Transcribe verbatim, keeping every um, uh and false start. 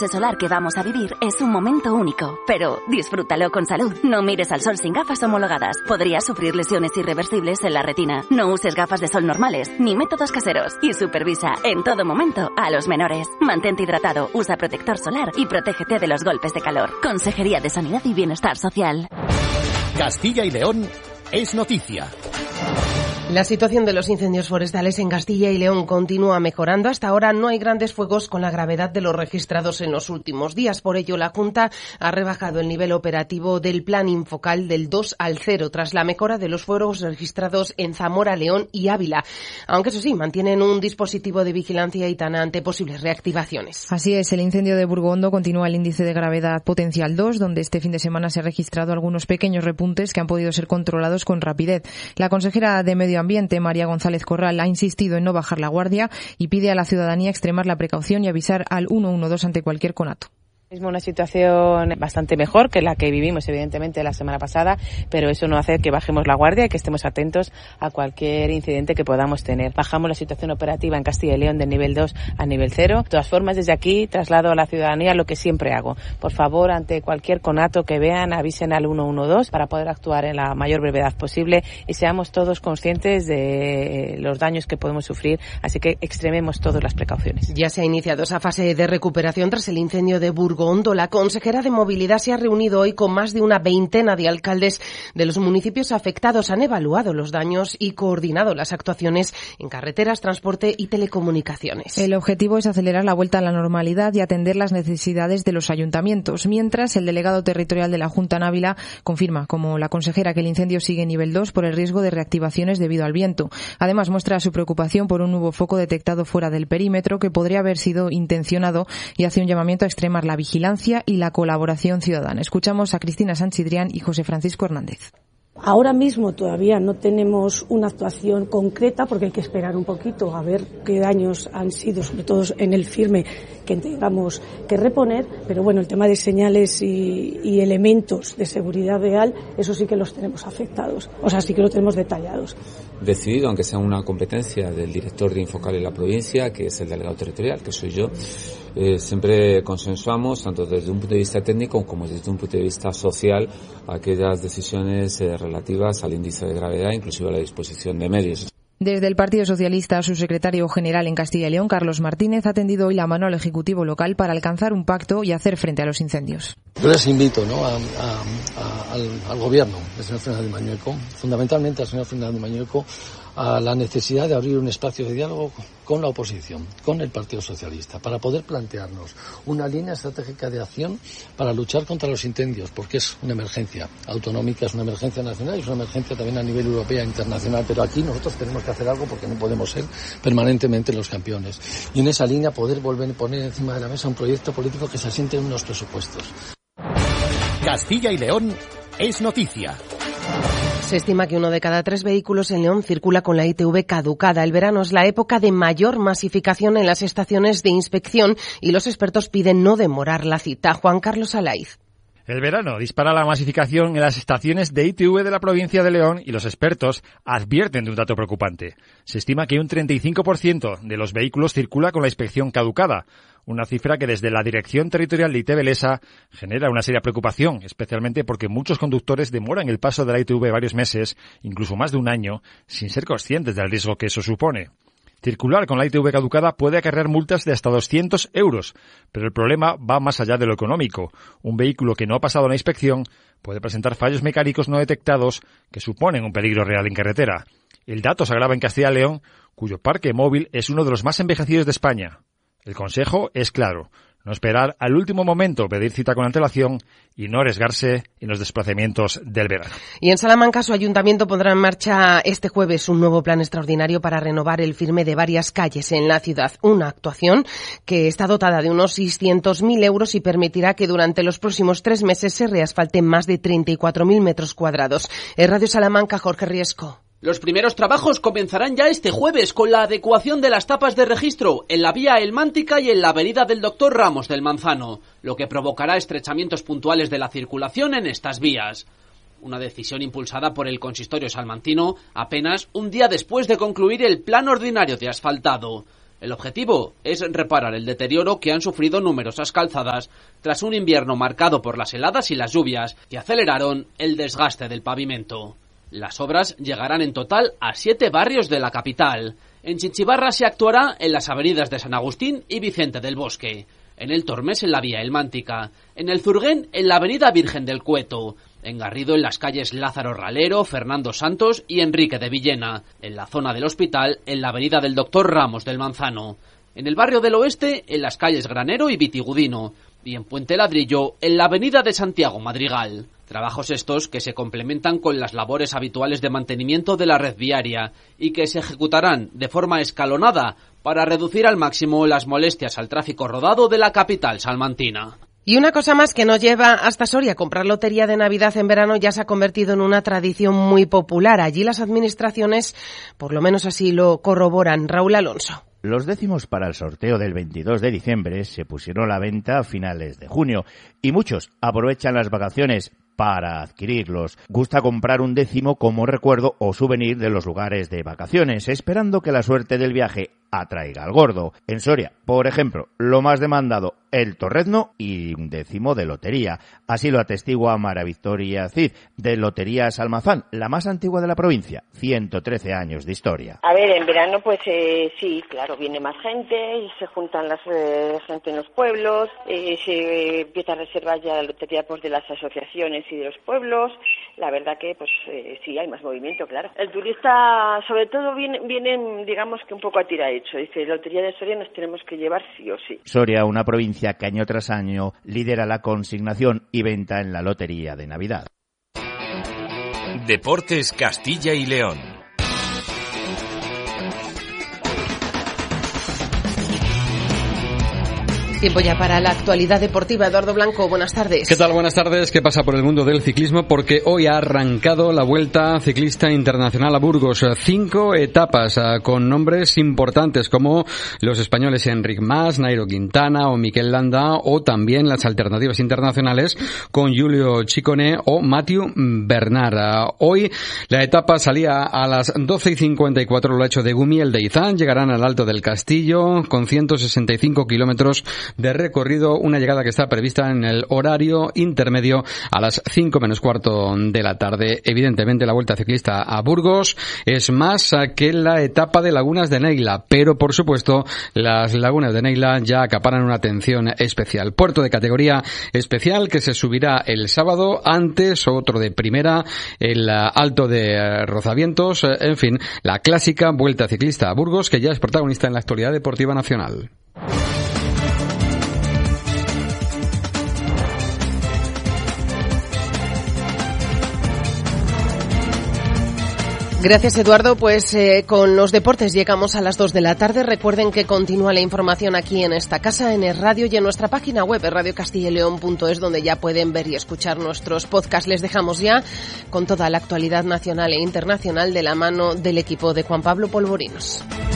eclipse solar que vamos a vivir es un momento único, pero disfrútalo con salud. No mires al sol sin gafas homologadas. Podrías sufrir lesiones irreversibles en la retina. No uses gafas de sol normales, ni métodos caseros. Y supervisa en todo momento a los menores. Mantente hidratado, usa protector solar y protégete de los golpes de calor. Consejería de Sanidad y Bienestar Social. Castilla y León es noticia. La situación de los incendios forestales en Castilla y León continúa mejorando. Hasta ahora no hay grandes fuegos con la gravedad de los registrados en los últimos días. Por ello, la Junta ha rebajado el nivel operativo del plan Infocal del dos al cero tras la mejora de los fuegos registrados en Zamora, León y Ávila. Aunque eso sí, mantienen un dispositivo de vigilancia y tan ante posibles reactivaciones. Así es, el incendio de Burgondo continúa el índice de gravedad potencial dos, donde este fin de semana se ha registrado algunos pequeños repuntes que han podido ser controlados con rapidez. La consejera de Medio Ambiente, María González Corral, ha insistido en no bajar la guardia y pide a la ciudadanía extremar la precaución y avisar al uno uno dos ante cualquier conato. Es una situación bastante mejor que la que vivimos, evidentemente, la semana pasada, pero eso no hace que bajemos la guardia y que estemos atentos a cualquier incidente que podamos tener. Bajamos la situación operativa en Castilla y León del nivel dos a nivel cero. De todas formas, desde aquí traslado a la ciudadanía lo que siempre hago. Por favor, ante cualquier conato que vean, avisen al uno uno dos para poder actuar en la mayor brevedad posible y seamos todos conscientes de los daños que podemos sufrir, así que extrememos todas las precauciones. Ya se ha iniciado esa fase de recuperación tras el incendio de Burgos. La consejera de Movilidad se ha reunido hoy con más de una veintena de alcaldes de los municipios afectados. Han evaluado los daños y coordinado las actuaciones en carreteras, transporte y telecomunicaciones. El objetivo es acelerar la vuelta a la normalidad y atender las necesidades de los ayuntamientos. Mientras, el delegado territorial de la Junta en Ávila confirma, como la consejera, que el incendio sigue en nivel dos por el riesgo de reactivaciones debido al viento. Además, muestra su preocupación por un nuevo foco detectado fuera del perímetro que podría haber sido intencionado y hace un llamamiento a extremar la vigilancia y la colaboración ciudadana. Escuchamos a Cristina Sanchidrián y José Francisco Hernández. Ahora mismo todavía no tenemos una actuación concreta porque hay que esperar un poquito a ver qué daños han sido, sobre todo en el firme, que tengamos que reponer, pero bueno, el tema de señales y, y elementos de seguridad real, eso sí que los tenemos afectados, o sea, sí que lo tenemos detallados. Decidido, aunque sea una competencia del director de Infocal en la provincia, que es el delegado territorial, que soy yo, eh, siempre consensuamos, tanto desde un punto de vista técnico como desde un punto de vista social, aquellas decisiones eh, relativas al índice de gravedad, inclusive a la disposición de medios. Desde el Partido Socialista, su secretario general en Castilla y León, Carlos Martínez, ha tendido hoy la mano al Ejecutivo local para alcanzar un pacto y hacer frente a los incendios. Yo les invito, ¿no?, a, a, a, al, al Gobierno del señor Fernández Mañueco, fundamentalmente al señor Fernández Mañueco, a la necesidad de abrir un espacio de diálogo con la oposición, con el Partido Socialista, para poder plantearnos una línea estratégica de acción para luchar contra los incendios, porque es una emergencia autonómica, es una emergencia nacional y es una emergencia también a nivel europeo e internacional, pero aquí nosotros tenemos que hacer algo porque no podemos ser permanentemente los campeones. Y en esa línea poder volver a poner encima de la mesa un proyecto político que se asiente en unos presupuestos. Castilla y León es noticia. Se estima que uno de cada tres vehículos en León circula con la I T V caducada. El verano es la época de mayor masificación en las estaciones de inspección y los expertos piden no demorar la cita. Juan Carlos Alaiz. El verano dispara la masificación en las estaciones de I T V de la provincia de León y los expertos advierten de un dato preocupante. Se estima que un treinta y cinco por ciento de los vehículos circula con la inspección caducada, una cifra que desde la Dirección Territorial de I T V Lesa genera una seria preocupación, especialmente porque muchos conductores demoran el paso de la I T V varios meses, incluso más de un año, sin ser conscientes del riesgo que eso supone. Circular con la I T V caducada puede acarrear multas de hasta doscientos euros, pero el problema va más allá de lo económico. Un vehículo que no ha pasado la inspección puede presentar fallos mecánicos no detectados que suponen un peligro real en carretera. El dato se agrava en Castilla y León, cuyo parque móvil es uno de los más envejecidos de España. El consejo es claro: no esperar al último momento, pedir cita con antelación y no arriesgarse en los desplazamientos del verano. Y en Salamanca, su ayuntamiento pondrá en marcha este jueves un nuevo plan extraordinario para renovar el firme de varias calles en la ciudad. Una actuación que está dotada de unos seiscientos mil euros y permitirá que durante los próximos tres meses se reasfalten más de treinta y cuatro mil metros cuadrados. En Radio Salamanca, Jorge Riesco. Los primeros trabajos comenzarán ya este jueves con la adecuación de las tapas de registro en la vía Elmántica y en la avenida del Doctor Ramos del Manzano, lo que provocará estrechamientos puntuales de la circulación en estas vías. Una decisión impulsada por el consistorio salmantino apenas un día después de concluir el plan ordinario de asfaltado. El objetivo es reparar el deterioro que han sufrido numerosas calzadas tras un invierno marcado por las heladas y las lluvias que aceleraron el desgaste del pavimento. Las obras llegarán en total a siete barrios de la capital. En Chinchibarra se actuará en las avenidas de San Agustín y Vicente del Bosque, en el Tormes en la vía Elmántica, en el Zurguén en la avenida Virgen del Cueto, en Garrido en las calles Lázaro Ralero, Fernando Santos y Enrique de Villena, en la zona del Hospital en la avenida del Doctor Ramos del Manzano, en el barrio del Oeste en las calles Granero y Vitigudino y en Puente Ladrillo en la avenida de Santiago Madrigal. Trabajos estos que se complementan con las labores habituales de mantenimiento de la red viaria y que se ejecutarán de forma escalonada para reducir al máximo las molestias al tráfico rodado de la capital salmantina. Y una cosa más que nos lleva hasta Soria, comprar lotería de Navidad en verano ya se ha convertido en una tradición muy popular. Allí las administraciones, por lo menos así lo corroboran. Raúl Alonso. Los décimos para el sorteo del veintidós de diciembre se pusieron a la venta a finales de junio y muchos aprovechan las vacaciones para adquirirlos. Gusta comprar un décimo como recuerdo o souvenir de los lugares de vacaciones, esperando que la suerte del viaje atraiga al gordo. En Soria, por ejemplo, lo más demandado, el torrezno y un décimo de lotería. Así lo atestigua Mara Victoria Cid, de Loterías Almazán, la más antigua de la provincia, ciento trece años de historia. A ver, en verano pues eh, sí, claro, viene más gente y se juntan las eh, gente en los pueblos, eh, se empieza a reservar ya la lotería pues de las asociaciones y de los pueblos. La verdad que pues eh, sí, hay más movimiento, claro. El turista sobre todo viene, viene digamos que un poco a tira hecho. Dice, lotería de Soria nos tenemos que llevar sí o sí. Soria, una provincia que año tras año lidera la consignación y venta en la lotería de Navidad. Deportes Castilla y León. Tiempo ya para la actualidad deportiva. Eduardo Blanco, buenas tardes. ¿Qué tal? Buenas tardes. ¿Qué pasa por el mundo del ciclismo? Porque hoy ha arrancado la Vuelta Ciclista Internacional a Burgos. Cinco etapas con nombres importantes como los españoles Enric Mas, Nairo Quintana o Mikel Landa, o también las alternativas internacionales con Julio Ciccone o Mathieu Bernard. Hoy la etapa salía a las doce y cincuenta y cuatro, lo ha hecho de Gumiel de Izán. Llegarán al Alto del Castillo con ciento sesenta y cinco kilómetros de recorrido, una llegada que está prevista en el horario intermedio a las cinco menos cuarto de la tarde. Evidentemente la Vuelta Ciclista a Burgos es más que la etapa de Lagunas de Neila, pero por supuesto las Lagunas de Neila ya acaparan una atención especial. Puerto de categoría especial que se subirá el sábado, antes otro de primera, el Alto de Rozavientos, en fin, la clásica Vuelta Ciclista a Burgos que ya es protagonista en la actualidad deportiva nacional. Gracias, Eduardo. Pues eh, con los deportes llegamos a las dos de la tarde. Recuerden que continúa la información aquí en esta casa, en el radio y en nuestra página web, radio castilla y león punto es, donde ya pueden ver y escuchar nuestros podcasts. Les dejamos ya con toda la actualidad nacional e internacional de la mano del equipo de Juan Pablo Polvorinos.